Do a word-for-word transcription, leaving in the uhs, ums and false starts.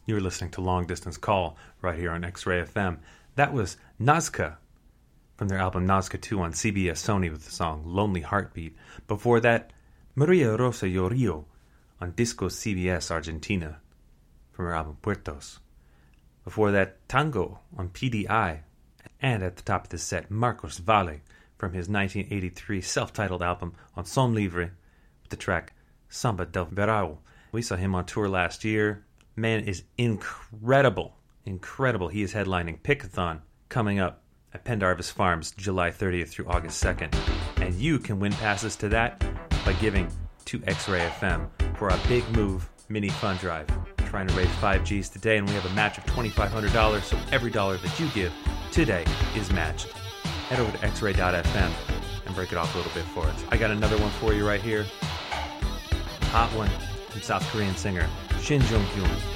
You were listening to Long Distance Call right here on X-Ray F M. That was Nazca from their album Nazca two on C B S Sony with the song Lonely Heartbeat. Before that, Maria Rosa Llorio on Disco C B S Argentina from her album Puertos. Before that, Tango on P D I. And at the top of the set, Marcos Valle from his nineteen eighty-three self-titled album on Som Livre with the track Samba del Verão. We saw him on tour last year. Man is incredible. Incredible. He is headlining Pickathon coming up at Pendarvis Farms July thirtieth through August second. And you can win passes to that by giving to X-Ray F M for our Big Move mini fund drive. We're trying to raise five G's today, and we have a match of twenty-five hundred dollars, so every dollar that you give today is matched. Head over to x ray dot f m and break it off a little bit for us. I got another one for you right here. Hot one from South Korean singer Shin Jong-hyun.